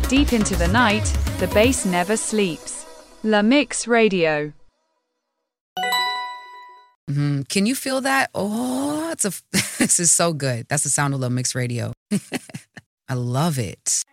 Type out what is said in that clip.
Deep into the night, the bass never sleeps. La Mix Radio. Can you feel that? Oh, this is so good. That's the sound of La Mix Radio. I love it.